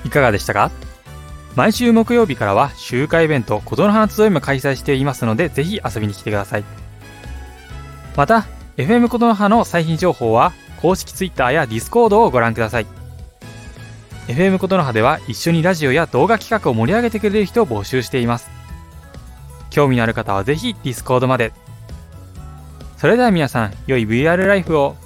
いかがでしたか？毎週木曜日からは集会イベント琴の葉集いも開催していますので、ぜひ遊びに来てください。また FM 琴の葉の最新情報は公式 Twitter や Discord をご覧ください。 FM 琴の葉では一緒にラジオや動画企画を盛り上げてくれる人を募集しています。興味のある方はぜひ Discord まで。それでは皆さん、良い VR ライフを。